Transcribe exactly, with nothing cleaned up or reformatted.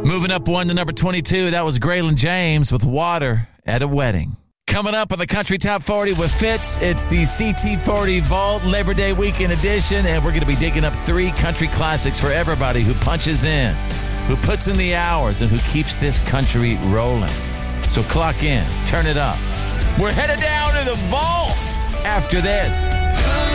Moving up one to number twenty-two, that was Graylin James with Water at a Wedding. Coming up on the Country Top forty with Fitz, it's the C T forty Vault Labor Day Weekend edition, and we're going to be digging up three country classics for everybody who punches in, who puts in the hours, and who keeps this country rolling. So clock in, turn it up. We're headed down to the vault after this.